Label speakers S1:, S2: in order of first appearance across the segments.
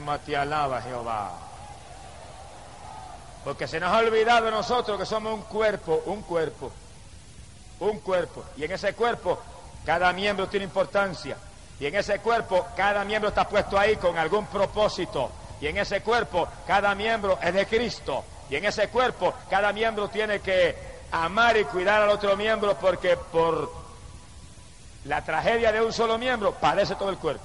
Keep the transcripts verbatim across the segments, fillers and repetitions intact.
S1: alma te alaba, Jehová. Porque se nos ha olvidado de nosotros que somos un cuerpo, un cuerpo, un cuerpo. Y en ese cuerpo cada miembro tiene importancia. Y en ese cuerpo cada miembro está puesto ahí con algún propósito. Y en ese cuerpo cada miembro es de Cristo. Y en ese cuerpo cada miembro tiene que amar y cuidar al otro miembro, porque por la tragedia de un solo miembro padece todo el cuerpo.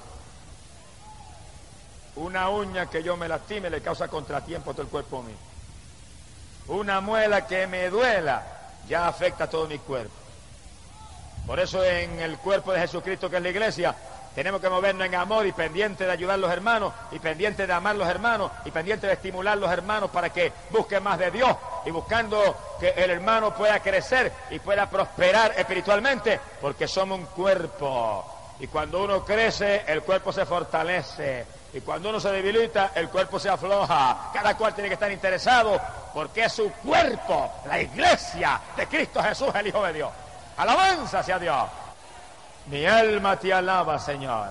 S1: Una uña que yo me lastime le causa contratiempo a todo el cuerpo mío. Una muela que me duela ya afecta a todo mi cuerpo. Por eso en el cuerpo de Jesucristo, que es la iglesia, tenemos que movernos en amor y pendiente de ayudar a los hermanos, y pendiente de amar a los hermanos, y pendiente de estimular a los hermanos para que busquen más de Dios, y buscando que el hermano pueda crecer y pueda prosperar espiritualmente, porque somos un cuerpo. Y cuando uno crece, el cuerpo se fortalece. Y cuando uno se debilita, el cuerpo se afloja. Cada cual tiene que estar interesado, porque es su cuerpo, la iglesia de Cristo Jesús, el Hijo de Dios. Alabanza sea Dios. Mi alma te alaba, Señor.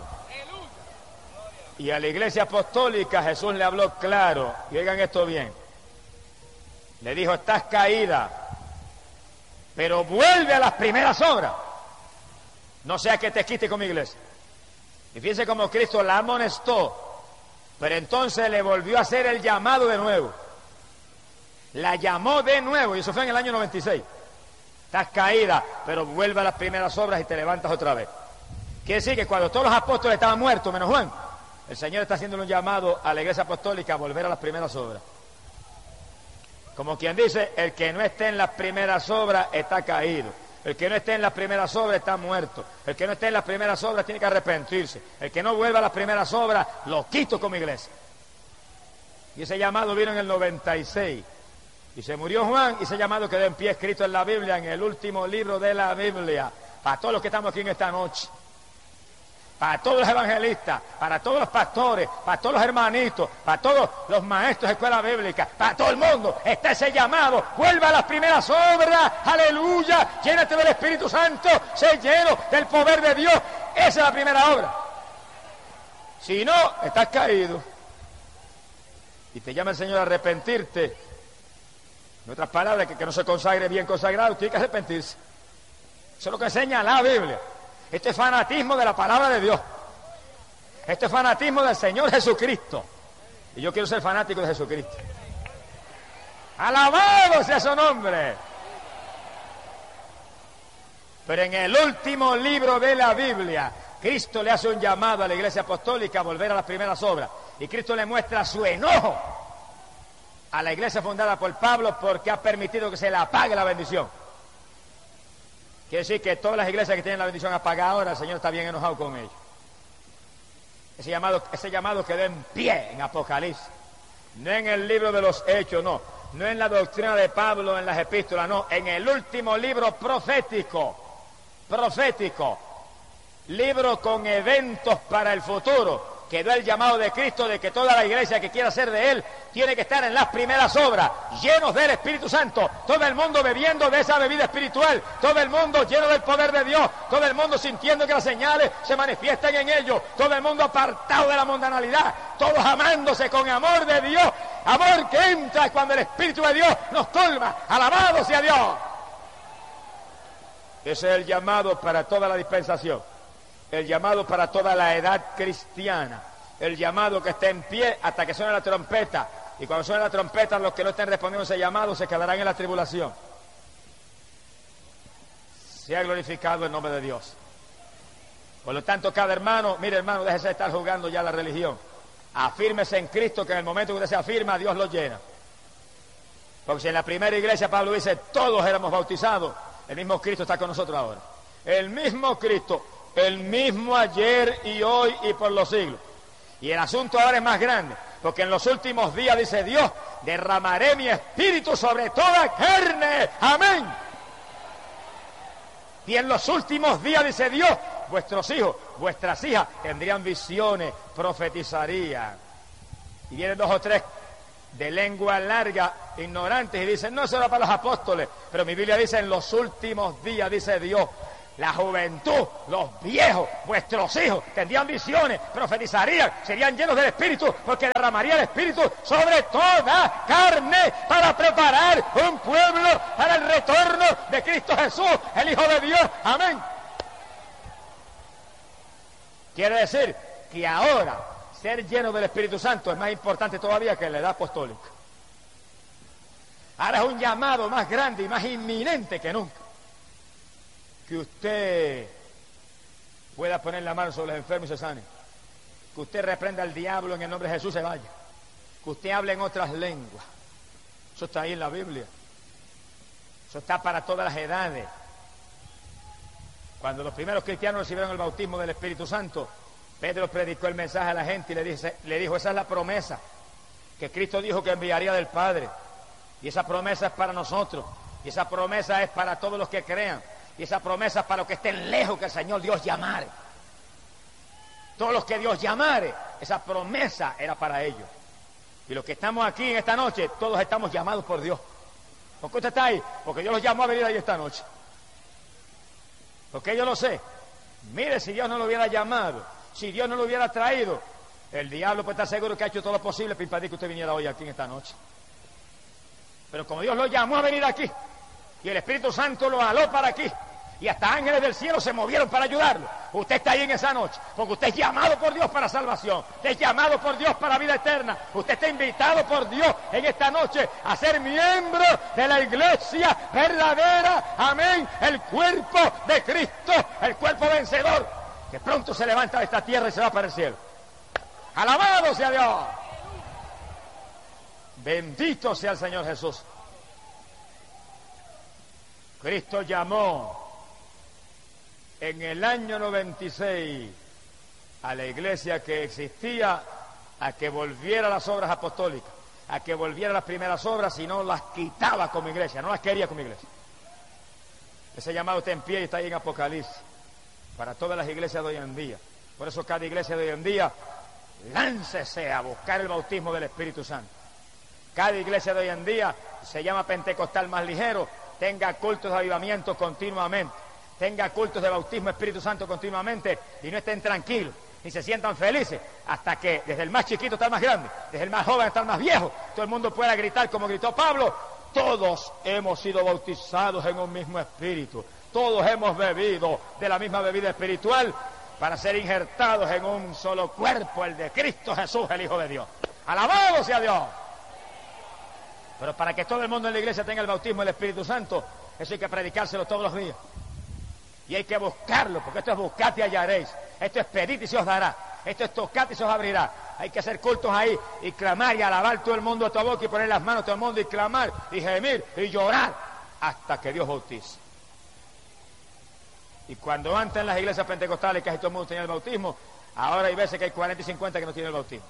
S1: Y a la iglesia apostólica Jesús le habló claro. Y oigan esto bien. Le dijo: estás caída, pero vuelve a las primeras obras. No sea que te quite con mi iglesia. Y fíjense cómo Cristo la amonestó, pero entonces le volvió a hacer el llamado de nuevo. La llamó de nuevo, y eso fue en el año noventa y seis. Estás caída, pero vuelve a las primeras obras y te levantas otra vez. Quiere decir que cuando todos los apóstoles estaban muertos, menos Juan, el Señor está haciendo un llamado a la iglesia apostólica a volver a las primeras obras. Como quien dice, el que no esté en las primeras obras está caído. El que no esté en las primeras obras está muerto. El que no esté en las primeras obras tiene que arrepentirse. El que no vuelva a las primeras obras, lo quito como iglesia. Y ese llamado vino en el noventa y seis. Y se murió Juan, y ese llamado quedó en pie, escrito en la Biblia, en el último libro de la Biblia. Para todos los que estamos aquí en esta noche. Para todos los evangelistas, para todos los pastores, para todos los hermanitos, para todos los maestros de escuela bíblica, para todo el mundo está ese llamado. Vuelva a las primeras obras, aleluya, llénate del Espíritu Santo, sé lleno del poder de Dios. Esa es la primera obra. Si no, estás caído y te llama el Señor a arrepentirte. En otras palabras, que, que no se consagre bien consagrado, tiene que arrepentirse. Eso es lo que enseña la Biblia. Este es fanatismo de la palabra de Dios. Este es fanatismo del Señor Jesucristo. Y yo quiero ser fanático de Jesucristo. ¡Alabado sea su nombre! Pero en el último libro de la Biblia, Cristo le hace un llamado a la iglesia apostólica a volver a las primeras obras. Y Cristo le muestra su enojo a la iglesia fundada por Pablo porque ha permitido que se le apague la bendición. Quiere decir que todas las iglesias que tienen la bendición apagada ahora, el Señor está bien enojado con ellos. Ese llamado, ese llamado quedó en pie en Apocalipsis. No en el libro de los Hechos, no. No en la doctrina de Pablo, en las epístolas, no. En el último libro profético. Profético. Libro con eventos para el futuro. Quedó el llamado de Cristo de que toda la iglesia que quiera ser de Él tiene que estar en las primeras obras, llenos del Espíritu Santo, todo el mundo bebiendo de esa bebida espiritual, todo el mundo lleno del poder de Dios, todo el mundo sintiendo que las señales se manifiestan en ellos, todo el mundo apartado de la mundanalidad, todos amándose con amor de Dios, amor que entra cuando el Espíritu de Dios nos colma. ¡Alabado sea Dios! Ese es el llamado para toda la dispensación. El llamado para toda la edad cristiana, el llamado que esté en pie hasta que suene la trompeta, y cuando suene la trompeta los que no estén respondiendo a ese llamado se quedarán en la tribulación. Sea glorificado el nombre de Dios. Por lo tanto, cada hermano, mire hermano, déjese de estar jugando ya la religión, afírmese en Cristo, que en el momento que usted se afirma, Dios lo llena. Porque si en la primera iglesia Pablo dice todos éramos bautizados, el mismo Cristo está con nosotros ahora, el mismo Cristo, el mismo ayer y hoy y por los siglos. Y el asunto ahora es más grande, porque en los últimos días, dice Dios, derramaré mi espíritu sobre toda carne. Amén. Y en los últimos días, dice Dios, vuestros hijos, vuestras hijas tendrían visiones, profetizarían. Y vienen dos o tres de lengua larga, ignorantes, y dicen, no, eso era para los apóstoles. Pero mi Biblia dice, en los últimos días, dice Dios, la juventud, los viejos, vuestros hijos, tendrían visiones, profetizarían, serían llenos del Espíritu, porque derramaría el Espíritu sobre toda carne para preparar un pueblo para el retorno de Cristo Jesús, el Hijo de Dios. Amén. Quiere decir que ahora ser lleno del Espíritu Santo es más importante todavía que la edad apostólica. Ahora es un llamado más grande y más inminente que nunca. Que usted pueda poner la mano sobre los enfermos y se sane. Que usted reprenda al diablo en el nombre de Jesús, se vaya. Que usted hable en otras lenguas. Eso está ahí en la Biblia. Eso está para todas las edades. Cuando los primeros cristianos recibieron el bautismo del Espíritu Santo, Pedro predicó el mensaje a la gente y le, dice, le dijo, esa es la promesa que Cristo dijo que enviaría del Padre. Y esa promesa es para nosotros. Y esa promesa es para todos los que crean. Y esa promesa es para los que estén lejos, que el Señor Dios llamare. Todos los que Dios llamare, esa promesa era para ellos. Y los que estamos aquí en esta noche, todos estamos llamados por Dios. ¿Por qué usted está ahí? Porque Dios los llamó a venir ahí esta noche. Porque yo lo sé. Mire, si Dios no lo hubiera llamado, si Dios no lo hubiera traído, el diablo puede estar seguro que ha hecho todo lo posible para impedir que usted viniera hoy aquí en esta noche. Pero como Dios lo llamó a venir aquí, y el Espíritu Santo lo aló para aquí, y hasta ángeles del cielo se movieron para ayudarlo, usted está ahí en esa noche, porque usted es llamado por Dios para salvación, usted es llamado por Dios para vida eterna, usted está invitado por Dios en esta noche a ser miembro de la iglesia verdadera, amén, el cuerpo de Cristo, el cuerpo vencedor, que pronto se levanta de esta tierra y se va para el cielo. ¡Alabado sea Dios! Bendito sea el Señor Jesús. Cristo llamó en el año noventa y seis a la iglesia que existía a que volviera a las obras apostólicas, a que volviera a las primeras obras, y no las quitaba como iglesia, no las quería como iglesia. Ese llamado está en pie y está ahí en Apocalipsis, para todas las iglesias de hoy en día. Por eso cada iglesia de hoy en día, láncese a buscar el bautismo del Espíritu Santo. Cada iglesia de hoy en día se llama pentecostal más ligero, tenga cultos de avivamiento continuamente, tenga cultos de bautismo Espíritu Santo continuamente, y no estén tranquilos, ni se sientan felices, hasta que desde el más chiquito hasta el más grande, desde el más joven hasta el más viejo, todo el mundo pueda gritar como gritó Pablo, todos hemos sido bautizados en un mismo espíritu, todos hemos bebido de la misma bebida espiritual, para ser injertados en un solo cuerpo, el de Cristo Jesús, el Hijo de Dios. ¡Alabado sea Dios! Pero para que todo el mundo en la iglesia tenga el bautismo del Espíritu Santo, eso hay que predicárselo todos los días. Y hay que buscarlo, porque esto es buscad y hallaréis. Esto es pedid y se os dará. Esto es tocad y se os abrirá. Hay que hacer cultos ahí y clamar y alabar todo el mundo a tu boca y poner las manos a todo el mundo y clamar y gemir y llorar hasta que Dios bautice. Y cuando antes en las iglesias pentecostales casi todo el mundo tenía el bautismo, ahora hay veces que hay cuarenta y cincuenta que no tienen el bautismo.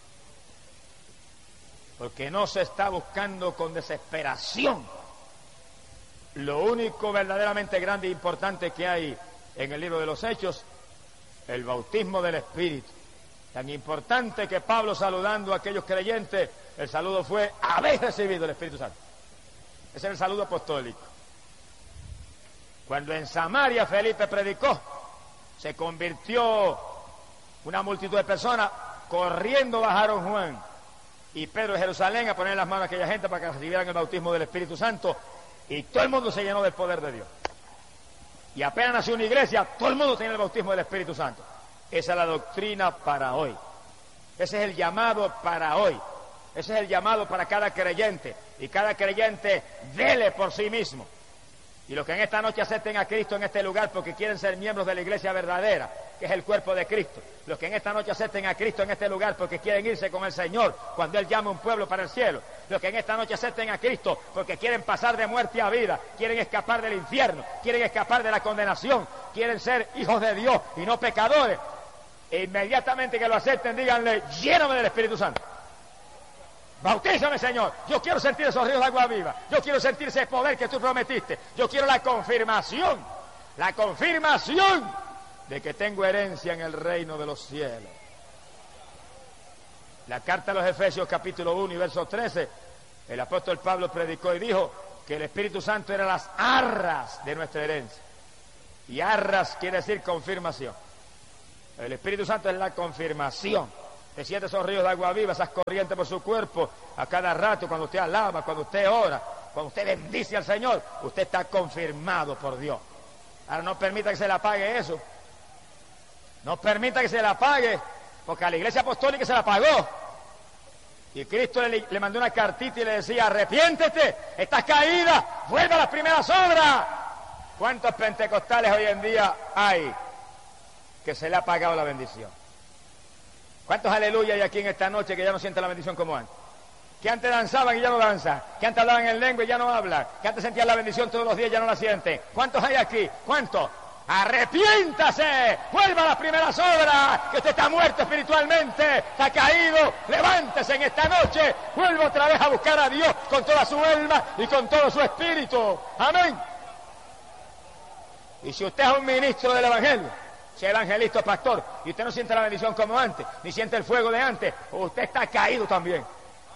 S1: Porque no se está buscando con desesperación lo único verdaderamente grande e importante que hay en el libro de los Hechos, el bautismo del Espíritu. Tan importante que Pablo, saludando a aquellos creyentes, el saludo fue: habéis recibido el Espíritu Santo. Ese es el saludo apostólico. Cuando en Samaria Felipe predicó, se convirtió una multitud de personas, corriendo bajaron Juan y Pedro de Jerusalén a poner las manos a aquella gente para que recibieran el bautismo del Espíritu Santo, y todo el mundo se llenó del poder de Dios. Y apenas nació una iglesia, todo el mundo tenía el bautismo del Espíritu Santo. Esa es la doctrina para hoy. Ese es el llamado para hoy. Ese es el llamado para cada creyente. Y cada creyente vele por sí mismo. Y los que en esta noche acepten a Cristo en este lugar porque quieren ser miembros de la iglesia verdadera, que es el cuerpo de Cristo. Los que en esta noche acepten a Cristo en este lugar porque quieren irse con el Señor cuando Él llame a un pueblo para el cielo. Los que en esta noche acepten a Cristo porque quieren pasar de muerte a vida, quieren escapar del infierno, quieren escapar de la condenación, quieren ser hijos de Dios y no pecadores. E inmediatamente que lo acepten, díganle: lléname del Espíritu Santo. Bautízame, Señor. Yo quiero sentir esos ríos de agua viva. Yo quiero sentir ese poder que tú prometiste. Yo quiero la confirmación, la confirmación de que tengo herencia en el reino de los cielos. La carta a los Efesios, capítulo uno y verso trece, el apóstol Pablo predicó y dijo que el Espíritu Santo era las arras de nuestra herencia. Y arras quiere decir confirmación. El Espíritu Santo es la confirmación. Te siente esos ríos de agua viva, esas corrientes por su cuerpo, a cada rato, cuando usted alaba, cuando usted ora, cuando usted bendice al Señor, usted está confirmado por Dios. Ahora no permita que se le apague eso. No permita que se le apague, porque a la Iglesia Apostólica se la apagó. Y Cristo le, le mandó una cartita y le decía, arrepiéntete, estás caída, vuelve a las primeras obras. ¿Cuántos pentecostales hoy en día hay que se le ha apagado la bendición? ¿Cuántos aleluya hay aquí en esta noche que ya no sienten la bendición como antes? Que antes danzaban y ya no danzan, que antes hablaban en lengua y ya no hablan, que antes sentían la bendición todos los días y ya no la sienten. ¿Cuántos hay aquí? ¿Cuántos? Arrepiéntase, vuelva a las primeras obras, que usted está muerto espiritualmente, está caído, levántese en esta noche, vuelva otra vez a buscar a Dios con toda su alma y con todo su espíritu. Amén. Y si usted es un ministro del Evangelio, si es evangelista o pastor, y usted no siente la bendición como antes, ni siente el fuego de antes, usted está caído también.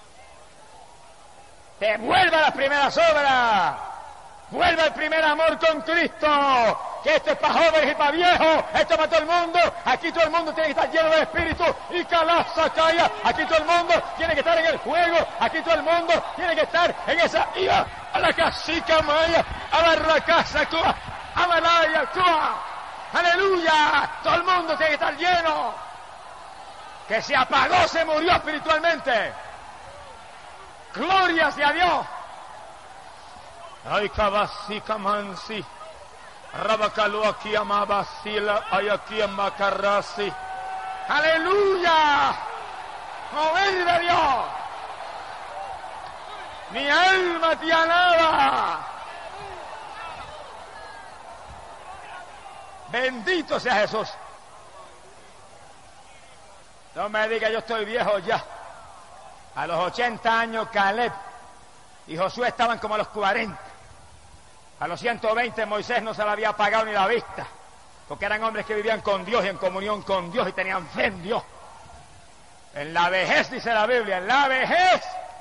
S1: Te vuelva a las primeras obras. Vuelva al primer amor con Cristo, que esto es para jóvenes y para viejos, esto es para todo el mundo. Aquí todo el mundo tiene que estar lleno de espíritu y calaza calla. Aquí todo el mundo tiene que estar en el fuego, aquí todo el mundo tiene que estar en esa ira, a la casica maya, a la racasa coa, a la laya coa. Aleluya, todo el mundo tiene que estar lleno. Que se apagó, se murió espiritualmente. Gloria sea a Dios. Ay, kabasi kamansi, rabakalu aquí amabasila, ay aquí amakarasi. Aleluya, mover de Dios. Mi alma te alaba. Bendito sea Jesús. No me diga yo estoy viejo ya. A los ochenta años Caleb y Josué estaban como a los cuarenta. A los ciento veinte Moisés no se le había apagado ni la vista, porque eran hombres que vivían con Dios y en comunión con Dios y tenían fe en Dios. En la vejez, dice la Biblia, en la vejez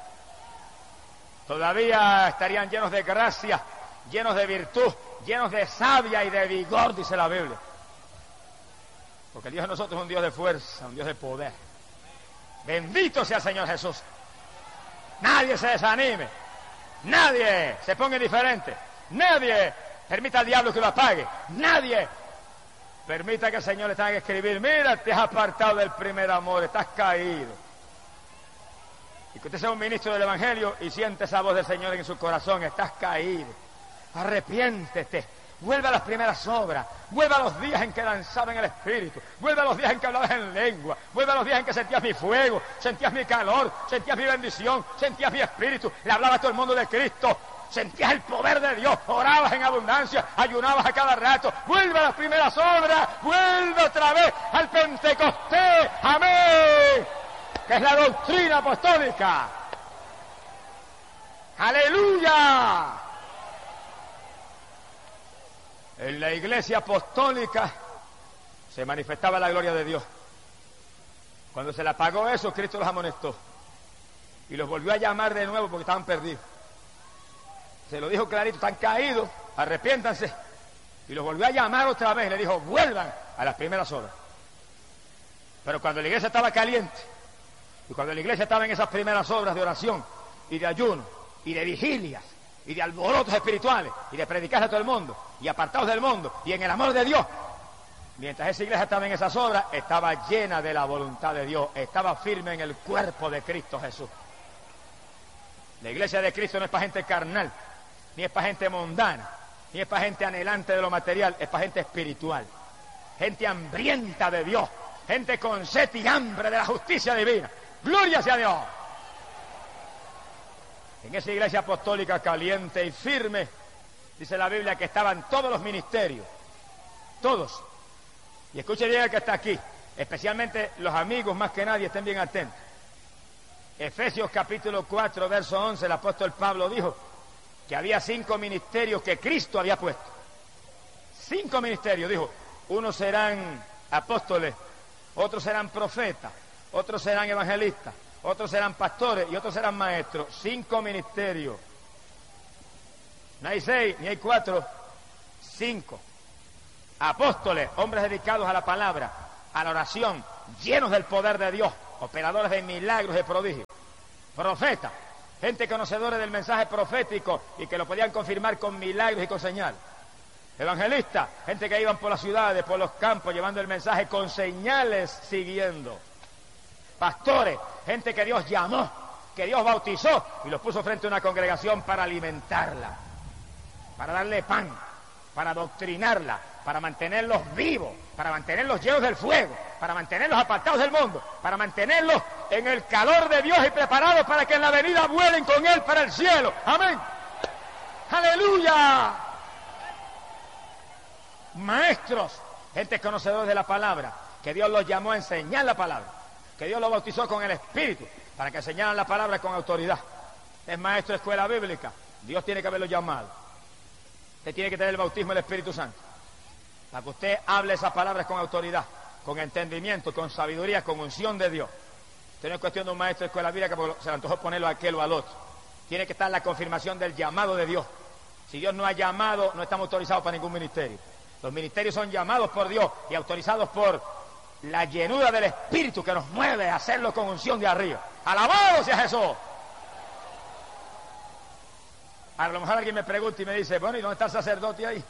S1: todavía estarían llenos de gracia, llenos de virtud, llenos de savia y de vigor, dice la Biblia. Porque el Dios de nosotros es un Dios de fuerza, un Dios de poder. Bendito sea el Señor Jesús. Nadie se desanime, nadie se ponga indiferente, nadie permita al diablo que lo apague, nadie permita que el Señor le tenga que escribir, mira, te has apartado del primer amor, estás caído. Y que usted sea un ministro del Evangelio y siente esa voz del Señor en su corazón, estás caído, arrepiéntete. Vuelve a las primeras obras, vuelve a los días en que danzaba en el Espíritu, vuelve a los días en que hablabas en lengua, vuelve a los días en que sentías mi fuego, sentías mi calor, sentías mi bendición, sentías mi Espíritu, le hablabas a todo el mundo de Cristo, sentías el poder de Dios, orabas en abundancia, ayunabas a cada rato. Vuelve a las primeras obras, vuelve otra vez al Pentecostés, amén, que es la doctrina apostólica. ¡Aleluya! En la iglesia apostólica se manifestaba la gloria de Dios. Cuando se le apagó eso, Cristo los amonestó y los volvió a llamar de nuevo porque estaban perdidos. Se lo dijo clarito, están caídos, arrepiéntanse. Y los volvió a llamar otra vez, le dijo, vuelvan a las primeras obras. Pero cuando la iglesia estaba caliente, y cuando la iglesia estaba en esas primeras obras de oración, y de ayuno, y de vigilias, y de alborotos espirituales, y de predicar a todo el mundo, y apartados del mundo, y en el amor de Dios, mientras esa iglesia estaba en esas obras, estaba llena de la voluntad de Dios, estaba firme en el cuerpo de Cristo Jesús. La iglesia de Cristo no es para gente carnal, ni es para gente mundana, ni es para gente anhelante de lo material, es para gente espiritual, gente hambrienta de Dios, gente con sed y hambre de la justicia divina. ¡Gloria sea a Dios! En esa iglesia apostólica caliente y firme, dice la Biblia que estaban todos los ministerios, todos. Y escuche bien el que está aquí, especialmente los amigos más que nadie, estén bien atentos. Efesios capítulo cuatro, verso once, el apóstol Pablo dijo que había cinco ministerios que Cristo había puesto. Cinco ministerios, dijo, unos serán apóstoles, otros serán profetas, otros serán evangelistas, otros serán pastores y otros serán maestros. Cinco ministerios. No hay seis, ni hay cuatro, cinco. apóstoles, hombres dedicados a la palabra, a la oración, llenos del poder de Dios, operadores de milagros y prodigios, profetas, gente conocedora del mensaje profético y que lo podían confirmar con milagros y con señales. Evangelistas, gente que iban por las ciudades, por los campos, llevando el mensaje con señales siguiendo. Pastores, gente que Dios llamó, que Dios bautizó y los puso frente a una congregación para alimentarla, para darle pan, para adoctrinarla, para mantenerlos vivos, para mantenerlos llenos del fuego, para mantenerlos apartados del mundo, para mantenerlos en el calor de Dios y preparados para que en la venida vuelen con Él para el cielo. Amén. ¡Aleluya! Maestros, gente conocedores de la palabra, que Dios los llamó a enseñar la palabra, que Dios los bautizó con el Espíritu, para que enseñaran la palabra con autoridad. Es maestro de escuela bíblica, Dios tiene que haberlo llamado. Usted tiene que tener el bautismo del Espíritu Santo, para que usted hable esas palabras con autoridad, con entendimiento, con sabiduría, con unción de Dios. Usted no es cuestión de un maestro de escuela bíblica porque se le antojó ponerlo a aquel o al otro. Tiene que estar la confirmación del llamado de Dios. Si Dios no ha llamado, no estamos autorizados para ningún ministerio. Los ministerios son llamados por Dios y autorizados por la llenura del Espíritu que nos mueve a hacerlo con unción de arriba. ¡Alabado sea Jesús! A lo mejor alguien me pregunta y me dice, bueno, ¿y dónde está el sacerdote ahí?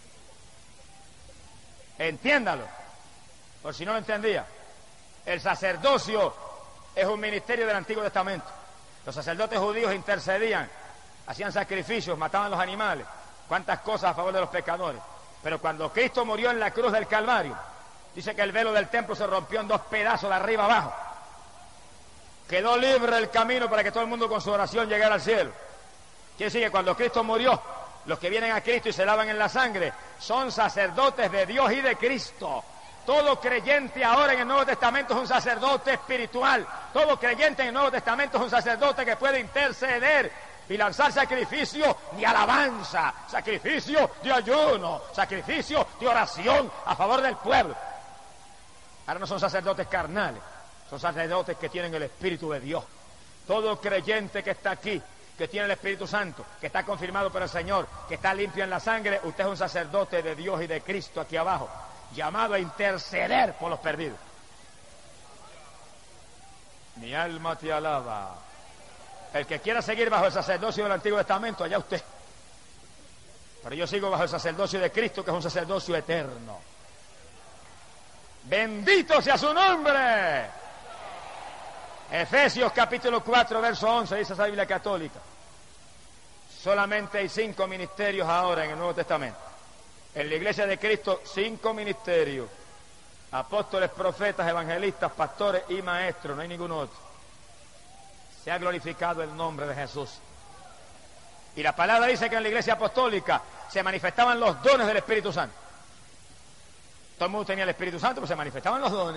S1: Entiéndalo, por si no lo entendía. El sacerdocio es un ministerio del Antiguo Testamento. Los sacerdotes judíos intercedían, hacían sacrificios, mataban los animales, cuántas cosas a favor de los pecadores. Pero cuando Cristo murió en la cruz del Calvario, dice que el velo del templo se rompió en dos pedazos de arriba abajo. Quedó libre el camino para que todo el mundo con su oración llegara al cielo. Quiere decir que cuando Cristo murió, los que vienen a Cristo y se lavan en la sangre son sacerdotes de Dios y de Cristo. Todo creyente ahora en el Nuevo Testamento es un sacerdote espiritual. Todo creyente en el Nuevo Testamento es un sacerdote que puede interceder y lanzar sacrificio de alabanza, sacrificio de ayuno, sacrificio de oración a favor del pueblo. Ahora no son sacerdotes carnales, son sacerdotes que tienen el Espíritu de Dios. Todo creyente que está aquí, que tiene el Espíritu Santo, que está confirmado por el Señor, que está limpio en la sangre, usted es un sacerdote de Dios y de Cristo aquí abajo, llamado a interceder por los perdidos. Mi alma te alaba. El que quiera seguir bajo el sacerdocio del Antiguo Testamento, allá usted. Pero yo sigo bajo el sacerdocio de Cristo, que es un sacerdocio eterno. Bendito sea su nombre. Efesios capítulo cuatro, verso once, dice esa Biblia católica. Solamente hay cinco ministerios ahora en el Nuevo Testamento. En la Iglesia de Cristo, cinco ministerios. Apóstoles, profetas, evangelistas, pastores y maestros, no hay ningún otro. Se ha glorificado el nombre de Jesús. Y la palabra dice que en la Iglesia apostólica se manifestaban los dones del Espíritu Santo. Todo el mundo tenía el Espíritu Santo, pero se manifestaban los dones.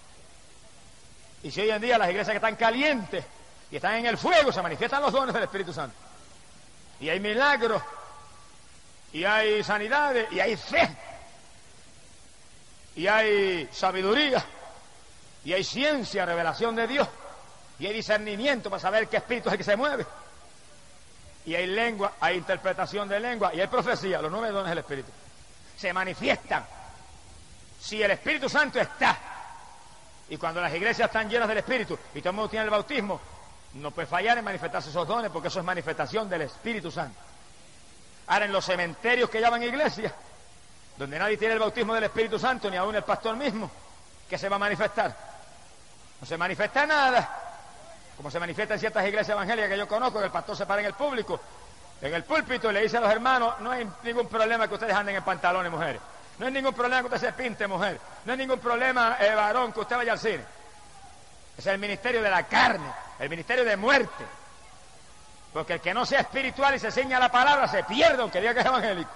S1: Y si hoy en día las iglesias que están calientes y están en el fuego, se manifiestan los dones del Espíritu Santo. Y hay milagros, y hay sanidades, y hay fe, y hay sabiduría, y hay ciencia, revelación de Dios, y hay discernimiento para saber qué espíritu es el que se mueve. Y hay lengua, hay interpretación de lengua, y hay profecía, los nueve dones del Espíritu. Se manifiestan. Si el Espíritu Santo está, y cuando las iglesias están llenas del Espíritu, y todo el mundo tiene el bautismo, no puede fallar en manifestarse esos dones, porque eso es manifestación del Espíritu Santo. Ahora, en los cementerios que llaman iglesias, donde nadie tiene el bautismo del Espíritu Santo, ni aún el pastor mismo, ¿qué se va a manifestar? No se manifiesta nada. Como se manifiesta en ciertas iglesias evangélicas que yo conozco, que el pastor se para en el público, en el púlpito, y le dice a los hermanos, no hay ningún problema que ustedes anden en pantalones, mujeres. No hay ningún problema que usted se pinte, mujer. No hay ningún problema, eh, varón, que usted vaya al cine. Ese es el ministerio de la carne, el ministerio de muerte. Porque el que no sea espiritual y se ciña a la palabra se pierde, aunque diga que es evangélico.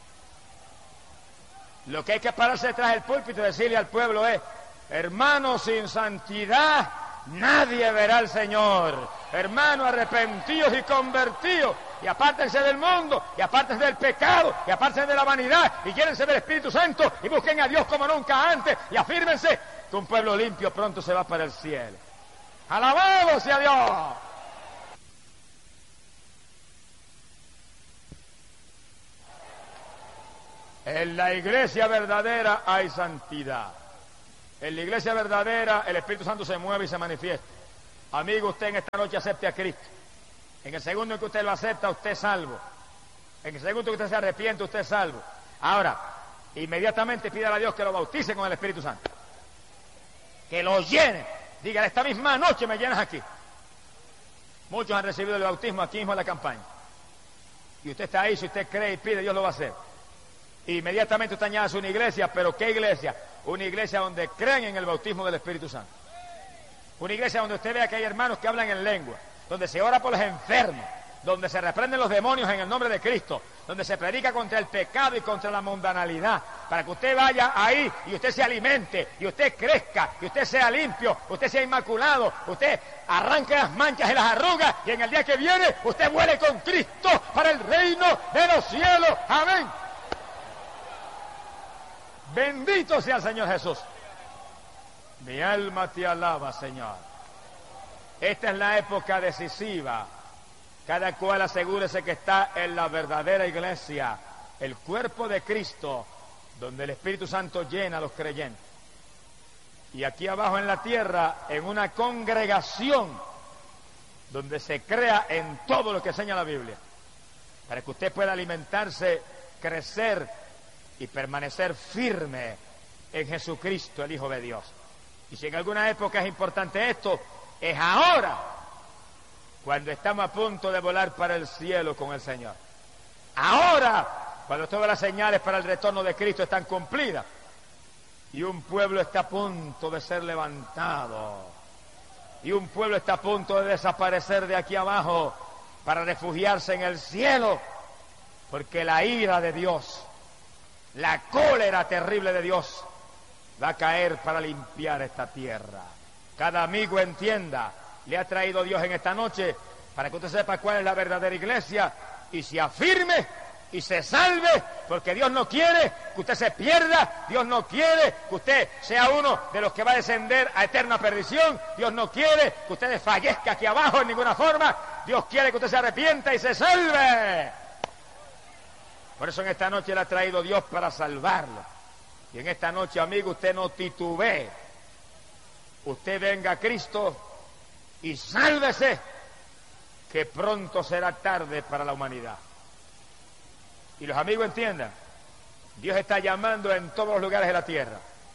S1: Lo que hay que pararse detrás del púlpito y decirle al pueblo es, hermanos, sin santidad nadie verá al Señor. Hermanos, arrepentidos y convertidos, y apártense del mundo, y apártense del pecado, y apártense de la vanidad, y llénense del Espíritu Santo, y busquen a Dios como nunca antes, y afírmense que un pueblo limpio pronto se va para el cielo. ¡Alabado sea Dios! En la iglesia verdadera hay santidad. En la iglesia verdadera el Espíritu Santo se mueve y se manifiesta. Amigo, usted en esta noche acepte a Cristo. En el segundo en que usted lo acepta, usted es salvo. En el segundo en que usted se arrepiente, usted es salvo. Ahora, inmediatamente pídale a Dios que lo bautice con el Espíritu Santo. Que lo llene. Dígale, esta misma noche me llenas aquí. Muchos han recibido el bautismo aquí mismo en la campaña. Y usted está ahí, si usted cree y pide, Dios lo va a hacer. Inmediatamente usted añade una iglesia, pero ¿qué iglesia? Una iglesia donde creen en el bautismo del Espíritu Santo. Una iglesia donde usted vea que hay hermanos que hablan en lengua, donde se ora por los enfermos, donde se reprenden los demonios en el nombre de Cristo, donde se predica contra el pecado y contra la mundanalidad, para que usted vaya ahí y usted se alimente, y usted crezca, y usted sea limpio, usted sea inmaculado, usted arranque las manchas y las arrugas, y en el día que viene usted vuele con Cristo para el reino de los cielos. Amén. Bendito sea el Señor Jesús. Mi alma te alaba, Señor. Esta es la época decisiva. Cada cual asegúrese que está en la verdadera iglesia, el cuerpo de Cristo, donde el Espíritu Santo llena a los creyentes. Y aquí abajo en la tierra, en una congregación, donde se crea en todo lo que enseña la Biblia, para que usted pueda alimentarse, crecer y permanecer firme en Jesucristo, el Hijo de Dios. Y si en alguna época es importante esto, es ahora, cuando estamos a punto de volar para el cielo con el Señor. Ahora, cuando todas las señales para el retorno de Cristo están cumplidas y un pueblo está a punto de ser levantado y un pueblo está a punto de desaparecer de aquí abajo para refugiarse en el cielo, porque la ira de Dios, la cólera terrible de Dios va a caer para limpiar esta tierra. Cada amigo entienda, le ha traído Dios en esta noche para que usted sepa cuál es la verdadera iglesia y se afirme y se salve, porque Dios no quiere que usted se pierda, Dios no quiere que usted sea uno de los que va a descender a eterna perdición, Dios no quiere que usted desfallezca aquí abajo en ninguna forma, Dios quiere que usted se arrepienta y se salve. Por eso en esta noche le ha traído Dios para salvarlo. Y en esta noche, amigo, usted no titubee. Usted venga a Cristo y sálvese, que pronto será tarde para la humanidad. Y los amigos entiendan, Dios está llamando en todos los lugares de la tierra.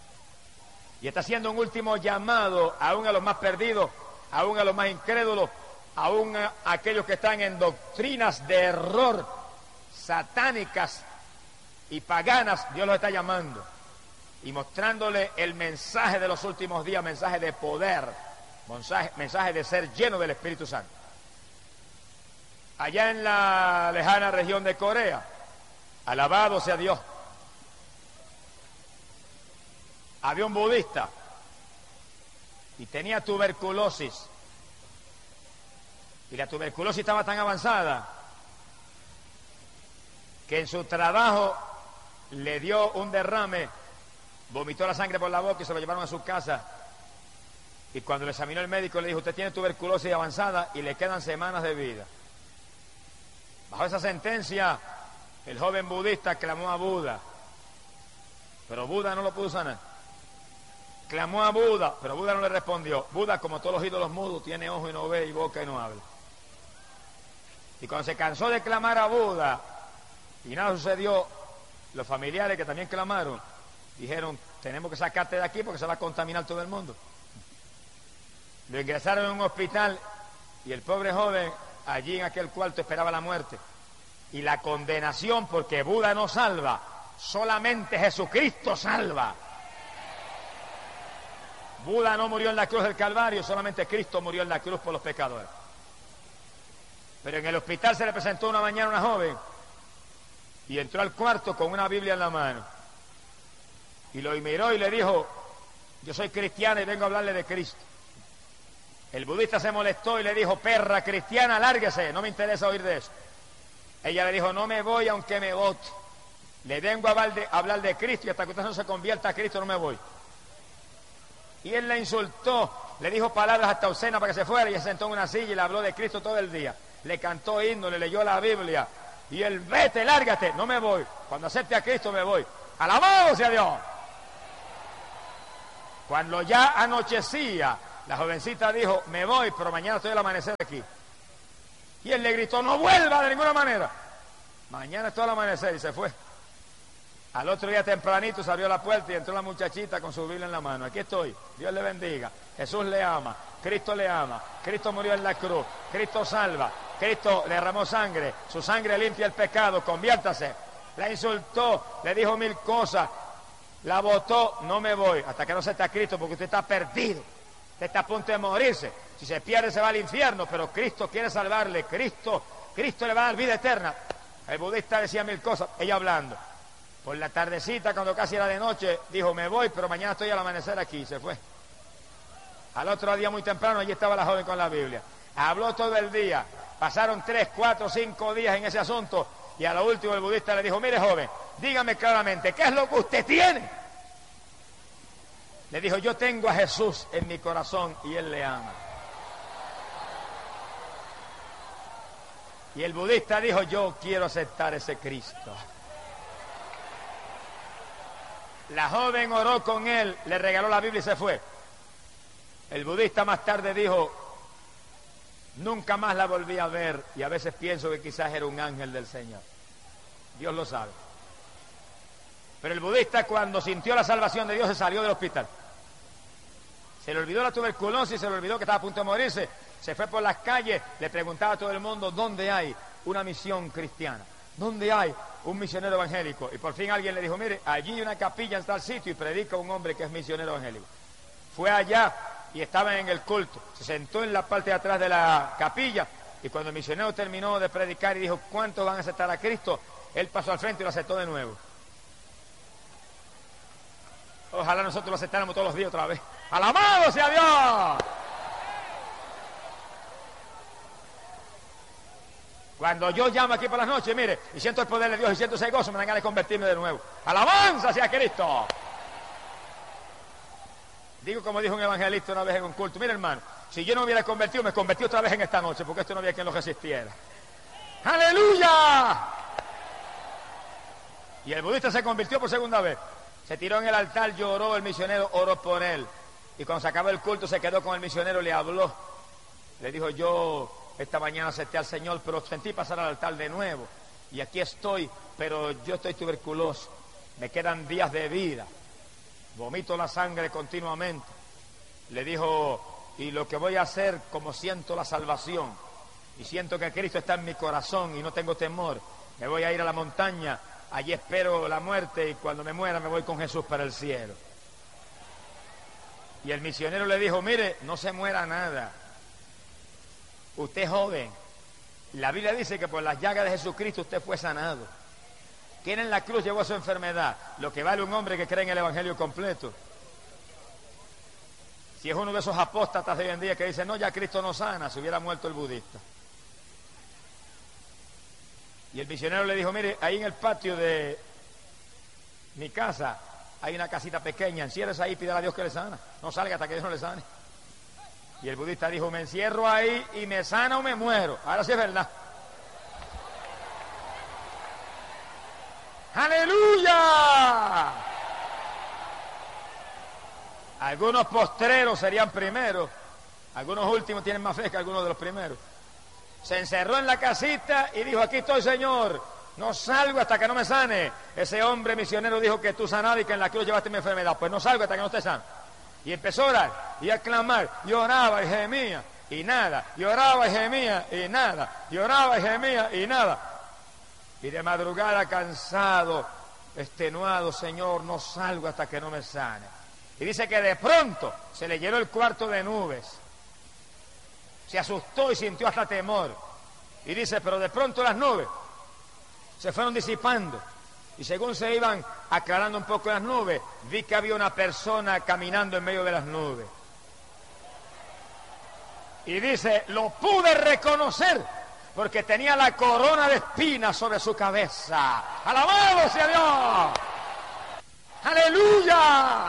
S1: Y está haciendo un último llamado aún a los más perdidos, aún a los más incrédulos, aún a aquellos que están en doctrinas de error, satánicas y paganas. Dios los está llamando y mostrándole el mensaje de los últimos días, mensaje de poder, mensaje, mensaje de ser lleno del Espíritu Santo. Allá en la lejana región de Corea, alabado sea Dios, había un budista y tenía tuberculosis, y la tuberculosis estaba tan avanzada que en su trabajo le dio un derrame, vomitó la sangre por la boca y se lo llevaron a su casa. Y cuando le examinó el médico le dijo, usted tiene tuberculosis avanzada y le quedan semanas de vida. Bajo esa sentencia, el joven budista clamó a Buda, pero Buda no lo pudo sanar. Clamó a Buda, pero Buda no le respondió. Buda, como todos los ídolos mudos, tiene ojo y no ve, y boca y no habla. Y cuando se cansó de clamar a Buda y nada sucedió, los familiares que también clamaron dijeron, tenemos que sacarte de aquí porque se va a contaminar todo el mundo. Lo ingresaron en un hospital y el pobre joven allí en aquel cuarto esperaba la muerte y la condenación, porque Buda no salva, solamente Jesucristo salva. Buda no murió en la cruz del Calvario, solamente Cristo murió en la cruz por los pecadores. Pero en el hospital se le presentó una mañana una joven y entró al cuarto con una Biblia en la mano y lo miró y le dijo, yo soy cristiana y vengo a hablarle de Cristo. El budista se molestó y le dijo, perra cristiana, lárguese, no me interesa oír de eso. Ella le dijo, no me voy aunque me vote, le vengo a hablar de, a hablar de Cristo y hasta que usted no se convierta a Cristo no me voy. Y él la insultó, le dijo palabras hasta obscenas para que se fuera y se sentó en una silla y le habló de Cristo todo el día. Le cantó himno, le leyó la Biblia Y él, vete, lárgate. No me voy. Cuando acepte a Cristo me voy. ¡Alabado sea Dios! Cuando ya anochecía, la jovencita dijo, me voy, pero mañana estoy al amanecer aquí. Y él le gritó, no vuelva de ninguna manera. Mañana estoy al amanecer, y se fue. Al otro día tempranito se abrió la puerta y entró la muchachita con su Biblia en la mano. Aquí estoy, Dios le bendiga, Jesús le ama, Cristo le ama, Cristo murió en la cruz, Cristo salva, Cristo le derramó sangre, su sangre limpia el pecado, conviértase. La insultó, le dijo mil cosas, la botó, no me voy, hasta que no se está Cristo, porque usted está perdido, usted está a punto de morirse. Si se pierde se va al infierno, pero Cristo quiere salvarle, Cristo, Cristo le va a dar vida eterna. El budista decía mil cosas, ella hablando. Por la tardecita, cuando casi era de noche, dijo, me voy, pero mañana estoy al amanecer aquí, y se fue. Al otro día muy temprano, allí estaba la joven con la Biblia. Habló todo el día, pasaron tres, cuatro, cinco días en ese asunto, y a lo último el budista le dijo, mire joven, dígame claramente, ¿qué es lo que usted tiene? Le dijo, yo tengo a Jesús en mi corazón y Él le ama. Y el budista dijo, yo quiero aceptar ese Cristo. La joven oró con él, le regaló la Biblia y se fue. El budista más tarde dijo, nunca más la volví a ver, y a veces pienso que quizás era un ángel del Señor. Dios lo sabe. Pero el budista, cuando sintió la salvación de Dios, se salió del hospital. Se le olvidó la tuberculosis, se le olvidó que estaba a punto de morirse. Se fue por las calles, le preguntaba a todo el mundo dónde hay una misión cristiana, dónde hay un misionero evangélico. Y por fin alguien le dijo, mire, allí hay una capilla en tal sitio y predica un hombre que es misionero evangélico. Fue allá y estaba en el culto. Se sentó en la parte de atrás de la capilla y cuando el misionero terminó de predicar y dijo, ¿cuántos van a aceptar a Cristo? Él pasó al frente y lo aceptó de nuevo. Ojalá nosotros lo aceptáramos todos los días otra vez. ¡Alabado sea Dios! Cuando yo llamo aquí por las noches, mire, y siento el poder de Dios y siento ese gozo, me dan ganas de convertirme de nuevo. ¡Alabanza sea Cristo! Digo como dijo un evangelista una vez en un culto, mire hermano, si yo no hubiera convertido, me convertí otra vez en esta noche, porque esto no había quien lo resistiera. ¡Aleluya! Y el budista se convirtió por segunda vez. Se tiró en el altar, lloró, el misionero oró por él. Y cuando se acabó el culto se quedó con el misionero, le habló. Le dijo, yo esta mañana acepté al Señor, pero sentí pasar al altar de nuevo. Y aquí estoy, pero yo estoy tuberculoso. Me quedan días de vida. Vomito la sangre continuamente. Le dijo, y lo que voy a hacer, como siento la salvación, y siento que Cristo está en mi corazón y no tengo temor, me voy a ir a la montaña, allí espero la muerte y cuando me muera me voy con Jesús para el cielo. Y el misionero le dijo, mire, no se muera nada. Usted es joven. La Biblia dice que por las llagas de Jesucristo usted fue sanado. ¿Quién en la cruz llevó su enfermedad? Lo que vale un hombre que cree en el Evangelio completo. Si es uno de esos apóstatas de hoy en día que dice, no, ya Cristo no sana, se hubiera muerto el budista. Y el misionero le dijo, mire, ahí en el patio de mi casa hay una casita pequeña, enciérrese ahí y pídale a Dios que le sana. No salga hasta que Dios no le sane. Y el budista dijo, me encierro ahí y me sana o me muero. Ahora sí es verdad. ¡Aleluya! Algunos postreros serían primeros, algunos últimos tienen más fe que algunos de los primeros. Se encerró en la casita y dijo, aquí estoy, Señor, no salgo hasta que no me sane. Ese hombre misionero dijo que tú sanabas y que en la cruz llevaste mi enfermedad. Pues no salgo hasta que no esté sano. Y empezó a orar y a clamar, y oraba y gemía y nada, y oraba y gemía y nada, y oraba y gemía y nada. Y de madrugada cansado, extenuado, Señor, no salgo hasta que no me sane. Y dice que de pronto se le llenó el cuarto de nubes. Se asustó y sintió hasta temor. Y dice, pero de pronto las nubes se fueron disipando. Y según se iban aclarando un poco las nubes, vi que había una persona caminando en medio de las nubes. Y dice, lo pude reconocer porque tenía la corona de espinas sobre su cabeza. ¡Alabado sea Dios! ¡Aleluya!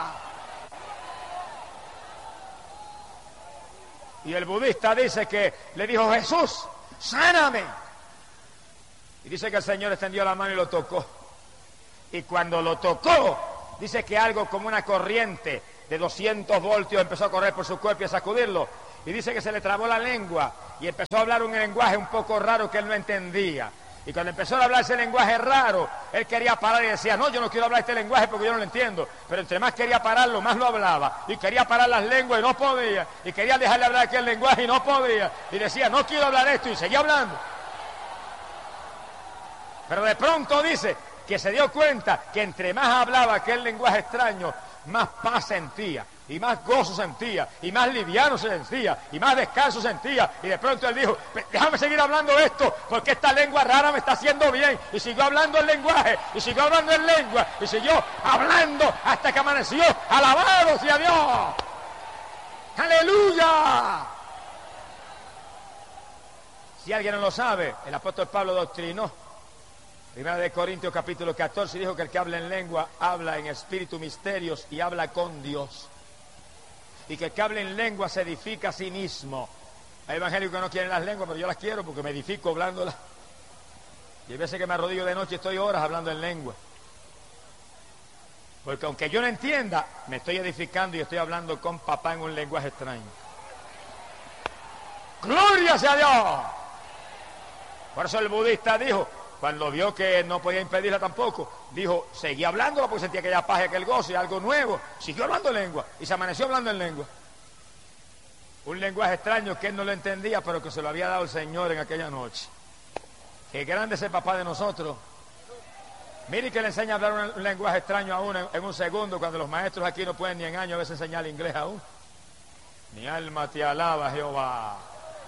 S1: Y el budista dice que le dijo, Jesús, sáname. Y dice que el Señor extendió la mano y lo tocó. Y cuando lo tocó, dice que algo como una corriente de doscientos voltios empezó a correr por su cuerpo y a sacudirlo. Y dice que se le trabó la lengua y empezó a hablar un lenguaje un poco raro que él no entendía. Y cuando empezó a hablar ese lenguaje raro, él quería parar y decía, no, yo no quiero hablar este lenguaje porque yo no lo entiendo. Pero entre más quería pararlo, más lo hablaba. Y quería parar las lenguas y no podía. Y quería dejarle hablar aquel lenguaje y no podía. Y decía, no quiero hablar esto, y seguía hablando. Pero de pronto dice que se dio cuenta que entre más hablaba aquel lenguaje extraño, más paz sentía, y más gozo sentía, y más liviano se sentía, y más descanso sentía. Y de pronto él dijo, déjame seguir hablando esto, porque esta lengua rara me está haciendo bien. Y siguió hablando el lenguaje, y siguió hablando en lengua, y siguió hablando hasta que amaneció. ¡Alabado sea Dios! ¡Aleluya! Si alguien no lo sabe, el apóstol Pablo doctrinó. Primera de Corintios capítulo catorce dijo que el que habla en lengua habla en espíritu misterios y habla con Dios. Y que el que habla en lengua se edifica a sí mismo. Hay evangélicos que no quieren las lenguas, pero yo las quiero porque me edifico hablándolas. Y hay veces que me arrodillo de noche y estoy horas hablando en lengua. Porque aunque yo no entienda, me estoy edificando y estoy hablando con papá en un lenguaje extraño. ¡Gloria sea a Dios! Por eso el budista dijo, cuando vio que no podía impedirla tampoco, dijo, seguía hablándola porque sentía aquella paz y aquel gozo y algo nuevo. Siguió hablando en lengua y se amaneció hablando en lengua. Un lenguaje extraño que él no lo entendía, pero que se lo había dado el Señor en aquella noche. Qué grande es el papá de nosotros. Mire que le enseña a hablar un, un lenguaje extraño a uno en, en un segundo, cuando los maestros aquí no pueden ni en años a veces enseñar inglés aún. Mi alma te alaba, Jehová.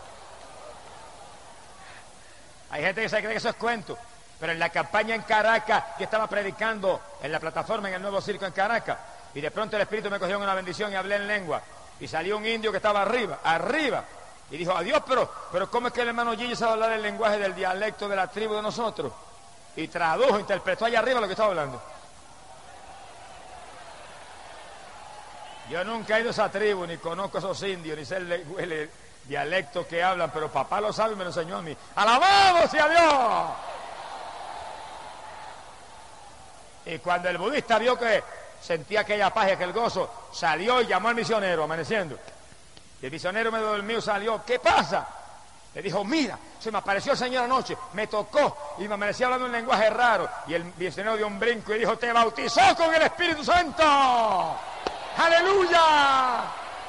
S1: Hay gente que se cree que eso es cuento, pero en la campaña en Caracas, yo estaba predicando en la plataforma en el Nuevo Circo en Caracas, y de pronto el Espíritu me cogió en una bendición y hablé en lengua, y salió un indio que estaba arriba, arriba, y dijo, adiós, pero, pero ¿cómo es que el hermano Gigi sabe hablar el lenguaje del dialecto de la tribu de nosotros? Y tradujo, interpretó allá arriba lo que estaba hablando. Yo nunca he ido a esa tribu, ni conozco a esos indios, ni sé el, el, el dialecto que hablan, pero papá lo sabe y me lo enseñó a mí. ¡Alabado sea Dios! Y cuando el budista vio que sentía aquella paz y aquel gozo, salió y llamó al misionero, amaneciendo. Y el misionero medio dormido salió, ¿qué pasa? Le dijo, mira, se me apareció el Señor anoche, me tocó y me amanecía hablando un lenguaje raro. Y el misionero dio un brinco y dijo, te bautizó con el Espíritu Santo. ¡Aleluya!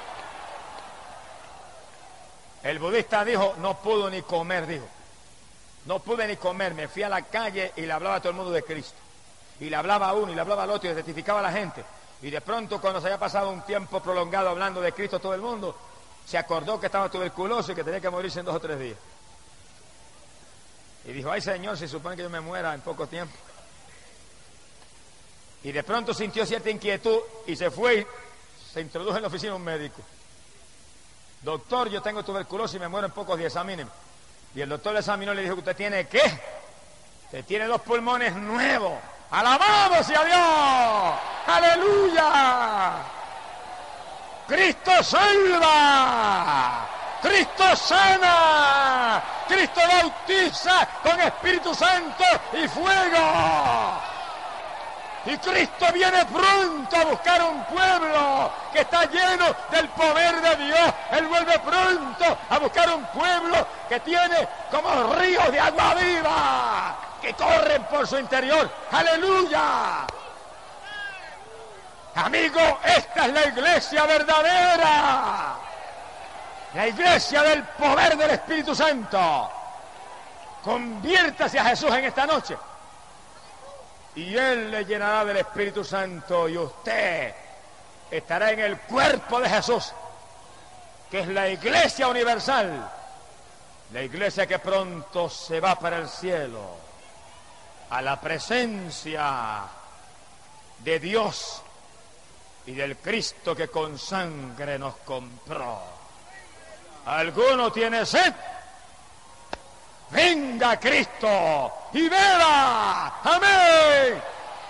S1: El budista dijo, no pudo ni comer, dijo. No pude ni comer, me fui a la calle y le hablaba a todo el mundo de Cristo. Y le hablaba a uno y le hablaba al otro y testificaba a la gente. Y de pronto, cuando se había pasado un tiempo prolongado hablando de Cristo a todo el mundo, se acordó que estaba tuberculoso y que tenía que morirse en dos o tres días. Y dijo, ay Señor, si supone que yo me muera en poco tiempo. Y de pronto sintió cierta inquietud y se fue y se introdujo en la oficina un médico. Doctor, yo tengo tuberculosis y me muero en pocos días, examíneme. Y el doctor le examinó y le dijo, ¿usted tiene qué? Usted tiene dos pulmones nuevos. ¡Alabado sea Dios! ¡Aleluya! ¡Cristo salva! ¡Cristo sana! ¡Cristo bautiza con Espíritu Santo y fuego! Y Cristo viene pronto a buscar un pueblo que está lleno del poder de Dios. Él vuelve pronto a buscar un pueblo que tiene como ríos de agua viva que corren por su interior. ¡Aleluya! Amigo, esta es la iglesia verdadera. La iglesia del poder del Espíritu Santo. Conviértase a Jesús en esta noche. Y Él le llenará del Espíritu Santo y usted estará en el cuerpo de Jesús, que es la iglesia universal, la iglesia que pronto se va para el cielo, a la presencia de Dios y del Cristo que con sangre nos compró. ¿Alguno tiene sed? Venga Cristo y beba. Amén.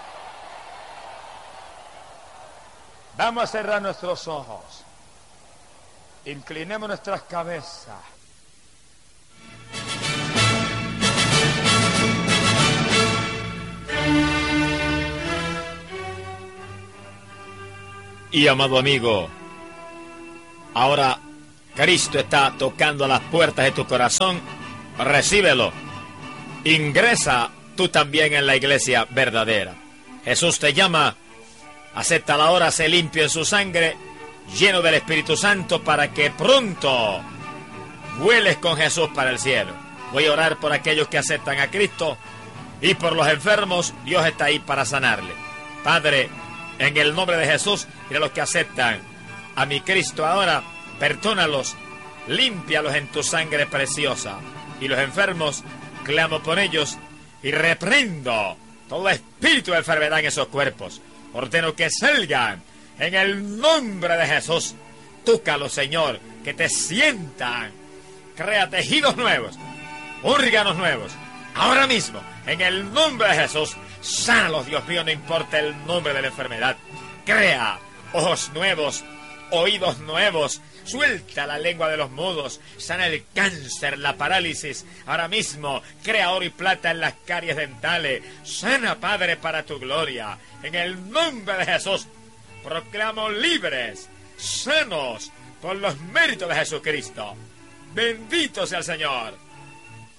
S1: Vamos a cerrar nuestros ojos. Inclinemos nuestras cabezas.
S2: Y amado amigo, ahora Cristo está tocando a las puertas de tu corazón. Recíbelo. Ingresa tú también en la iglesia verdadera. Jesús te llama. Acepta ahora, sé limpio en su sangre, lleno del Espíritu Santo, para que pronto vueles con Jesús para el cielo. Voy a orar por aquellos que aceptan a Cristo y por los enfermos. Dios está ahí para sanarle. Padre, en el nombre de Jesús, y de los que aceptan a mi Cristo ahora, perdónalos, límpialos en tu sangre preciosa. Y los enfermos, clamo por ellos y reprendo todo espíritu de enfermedad en esos cuerpos. Ordeno que salgan en el nombre de Jesús. Tócalos, Señor, que te sientan. Crea tejidos nuevos, órganos nuevos. Ahora mismo, en el nombre de Jesús, sánalos, Dios mío, no importa el nombre de la enfermedad. Crea ojos nuevos, oídos nuevos. Suelta la lengua de los mudos. Sana el cáncer, la parálisis. Ahora mismo, crea oro y plata en las caries dentales. Sana, Padre, para tu gloria. En el nombre de Jesús, proclamo libres, sanos, por los méritos de Jesucristo. Bendito sea el Señor.